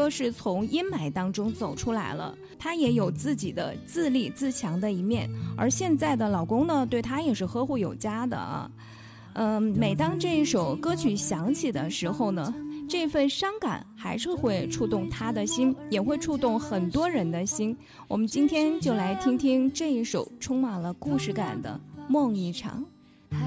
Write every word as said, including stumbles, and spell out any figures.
说是从阴霾当中走出来了，她也有自己的自立自强的一面，而现在的老公呢，对她也是呵护有加的啊。嗯，每当这一首歌曲响起的时候呢，这份伤感还是会触动她的心，也会触动很多人的心。我们今天就来听听这一首充满了故事感的《梦一场》。